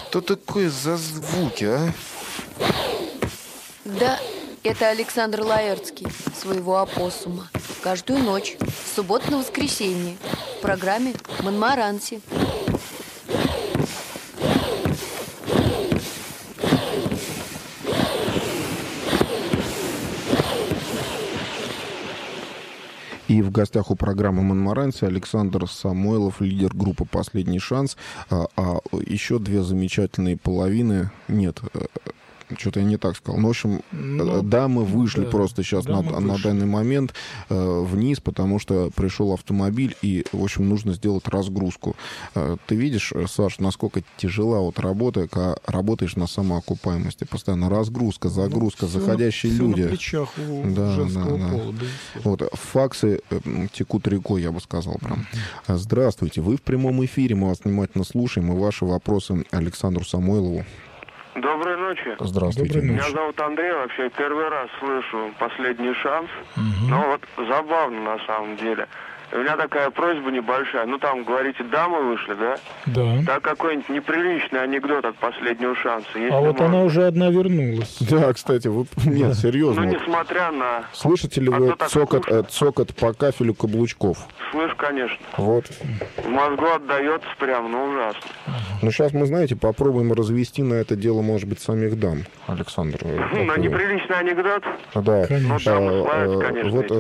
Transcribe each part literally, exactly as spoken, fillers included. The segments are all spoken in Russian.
Что такое за звуки, а? Да, это Александр Лаэртский, своего опоссума. Каждую ночь, с субботы на воскресенье, в программе «Монмаранси». И в гостях у программы «Монмаранси» Александр Самойлов, лидер группы «Последний шанс». А, а еще две замечательные половины. Нет, что-то я не так сказал. Ну, в общем, ну, да, мы вышли да, просто сейчас да, на, на данный момент э, вниз, потому что пришел автомобиль, и, в общем, нужно сделать разгрузку. Э, ты видишь, Саш, насколько тяжела вот работа, когда работаешь на самоокупаемости. Постоянно разгрузка, загрузка, ну, заходящие все люди. На плечах у да, женского да, пола. Да. Вот, факсы э, текут рекой, я бы сказал прям. Здравствуйте, вы в прямом эфире, мы вас внимательно слушаем, и ваши вопросы Александру Самойлову. Доброй ночи. Здравствуйте. Доброй ночи. Меня зовут Андрей, вообще первый раз слышу «Последний шанс». Угу. Но вот забавно на самом деле. У меня такая просьба небольшая. Ну там, говорите, дамы вышли, да? Да. Да, какой-нибудь неприличный анекдот от «Последнего шанса». Если а вот можно. она уже одна вернулась. Да, кстати, вы... Нет, серьезно. Ну, несмотря на... Слышите ли а вы цокот, э, цокот по кафелю каблучков? Слышь, конечно. Вот. В мозгу отдается прям, ну, ужасно. Ну, сейчас мы, знаете, попробуем развести на это дело, может быть, самих дам, Александр. На неприличный анекдот? Да. Конечно. Ну, славят, конечно, вот,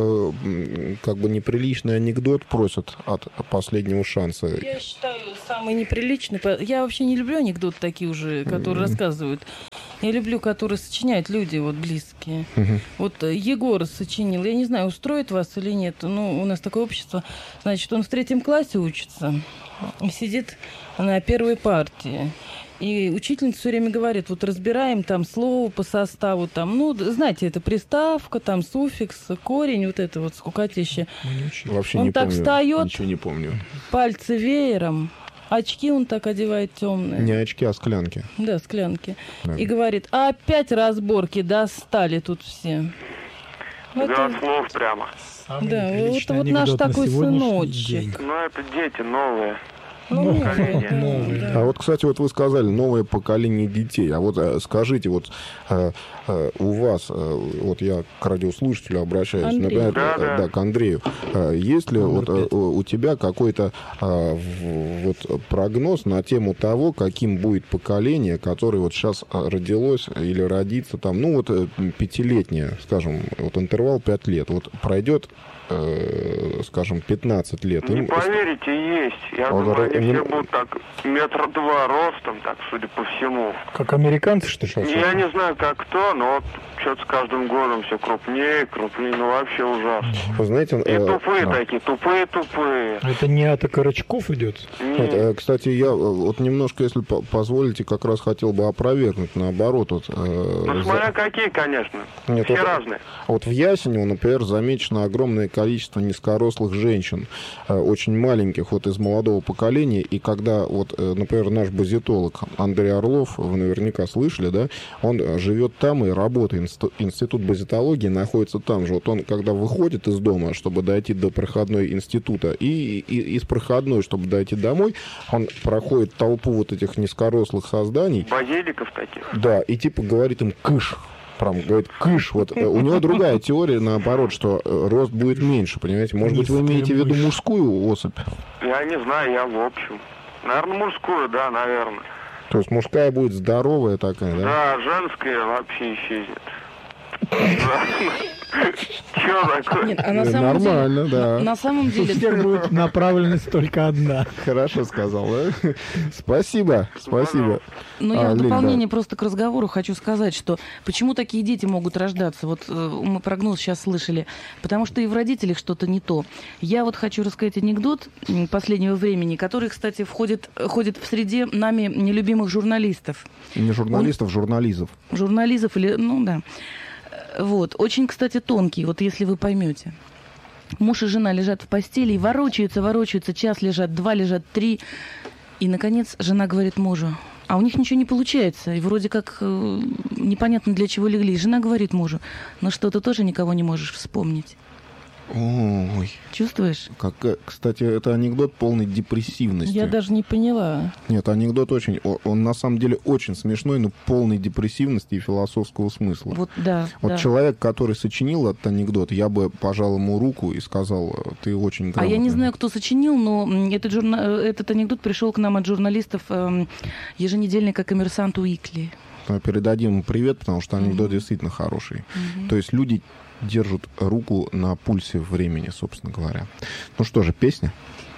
э, как бы неприличный анекдот просят от «Последнего шанса». Я считаю, самый неприличный... Я вообще не люблю анекдоты такие уже, которые mm-hmm. рассказывают. Я люблю, которые сочиняют люди вот близкие. Mm-hmm. Вот Егор сочинил. Я не знаю, устроит вас или нет. Ну, у нас такое общество. Значит, он в третьем классе учится и сидит на первой партии. И учительница все время говорит, вот разбираем там слово по составу, там, ну, знаете, это приставка, там суффикс, корень, вот это вот скукотище. Вообще он не так помню, встает, ничего не помню. Пальцы веером, очки он так одевает темные. Не очки, а склянки. Да, склянки. Да. И говорит, а опять разборки, достали тут все. Да, это... слов прямо. Самый да, вот, вот наш такой сыночек. Ну, это дети новые. Ну, поколение. Новые. Да. А вот, кстати, вот вы сказали, новое поколение детей. А вот скажите, вот э, э, у вас, э, вот я к радиослушателю обращаюсь, Андрей. например, да, э, да. да, к Андрею. Э, есть ли вот, э, у тебя какой-то э, вот, прогноз на тему того, каким будет поколение, которое вот сейчас родилось или родится там, ну вот пятилетнее, скажем, вот интервал пять лет, вот пройдет, скажем, пятнадцать лет. Не им... поверите, есть. Я Он думаю, р... они не... все будут так метра два ростом, так, судя по всему. Как американцы, что ли? Я не знаю, как кто, но вот что-то с каждым годом все крупнее, крупнее, ну вообще ужасно. Вы знаете, и э... тупые а. такие, тупые-тупые. Это не от окорочков идет? Нет, э, кстати, я вот немножко, если позволите, как раз хотел бы опровергнуть, наоборот. Вот, э... Ну, смотря за... какие, конечно. Нет, все вот, разные. Вот в Ясенево, например, замечено огромное количество низкорослых женщин, очень маленьких, вот из молодого поколения, и когда, вот, например, наш базитолог Андрей Орлов, вы наверняка слышали, да, он живет там и работает, институт базитологии находится там же, вот он, когда выходит из дома, чтобы дойти до проходной института, и, и из проходной, чтобы дойти домой, он проходит толпу вот этих низкорослых созданий. Базиликов таких. Да, и типа говорит им «кыш». Прям говорит, кыш, вот у него другая теория, наоборот, что рост будет меньше, понимаете? Может быть, вы имеете в виду мужскую особь? Я не знаю, я в общем. Наверное, мужскую, да, наверное. То есть мужская будет здоровая такая, да? Да, женская вообще исчезнет. Чё такое? Нет, а на самом Нормально, деле, да. На, на самом деле... У всех будет направленность только одна. Хорошо сказал, да? Спасибо, спасибо. Ну, я а, в дополнение Лень, да. просто к разговору хочу сказать, что почему такие дети могут рождаться? Вот э, мы прогноз сейчас слышали. Потому что и в родителях что-то не то. Я вот хочу рассказать анекдот последнего времени, который, кстати, входит, ходит в среде нами нелюбимых журналистов. Не журналистов, Он... журнализов. Журнализов или... Ну, да. Вот. Очень, кстати, тонкий, вот если вы поймете. Муж и жена лежат в постели и ворочаются, ворочаются, час лежат, два лежат, три. И, наконец, жена говорит мужу, а у них ничего не получается. И вроде как э, непонятно, для чего легли. И жена говорит мужу, ну что, ты тоже никого не можешь вспомнить? Ой, Чувствуешь? как, кстати, это анекдот полной депрессивности. Я даже не поняла. Нет, анекдот очень, он, он на самом деле очень смешной, но полной депрессивности и философского смысла. Вот, да. Вот да. человек, который сочинил этот анекдот, я бы пожал ему руку и сказал, ты очень грамотный. А я не знаю, кто сочинил, но этот, журна... этот анекдот пришел к нам от журналистов э, еженедельника «Коммерсант Уикли». Передадим ему привет, потому что анекдот mm-hmm. действительно хороший. Mm-hmm. То есть люди держат руку на пульсе времени, собственно говоря. Ну что же, песня?